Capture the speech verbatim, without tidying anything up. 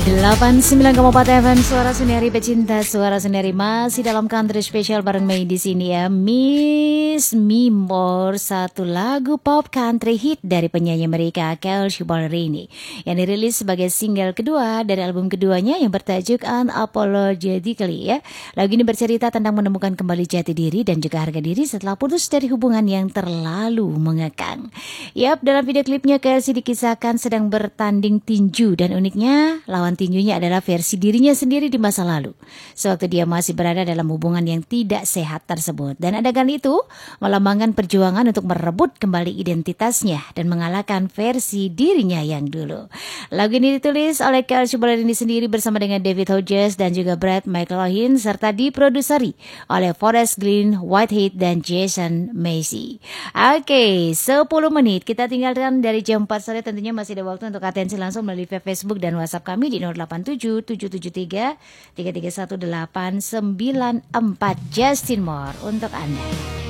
delapan puluh sembilan koma empat F M Suara Sendiri Pecinta Suara Sendiri masih dalam country spesial bareng Mei di sini ya. Miss Me More, satu lagu pop country hit dari penyanyi Amerika Kelsea Ballerini yang dirilis sebagai single kedua dari album keduanya yang bertajuk Unapologetically ya. Lagu ini bercerita tentang menemukan kembali jati diri dan juga harga diri setelah putus dari hubungan yang terlalu mengekang. Yap, dalam video klipnya Kelsea dikisahkan sedang bertanding tinju dan uniknya lawan tinjunya adalah versi dirinya sendiri di masa lalu, sewaktu dia masih berada dalam hubungan yang tidak sehat tersebut. Dan adegan itu melambangkan perjuangan untuk merebut kembali identitasnya dan mengalahkan versi dirinya yang dulu. Lagu ini ditulis oleh Kelsea Ballerini sendiri bersama dengan David Hodges dan juga Brad McLaughlin, serta diproduseri oleh Forrest Glen, Whitehead dan Jason Macy. Oke, sepuluh menit kita tinggalkan dari jam empat sore, tentunya masih ada waktu untuk atensi langsung melalui Facebook dan WhatsApp kami di nol delapan tujuh tujuh tujuh tiga tiga tiga satu delapan sembilan empat. Justin Moore untuk Anda.